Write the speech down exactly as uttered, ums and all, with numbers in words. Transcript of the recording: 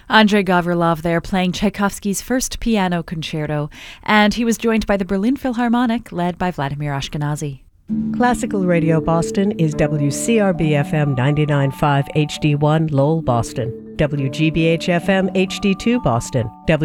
Andrei Gavrilov there playing Tchaikovsky's first piano concerto, and he was joined by the Berlin Philharmonic, led by Vladimir Ashkenazy. Classical Radio Boston is W C R B F M ninety-nine point five H D one Lowell, Boston, W G B H F M H D two Boston,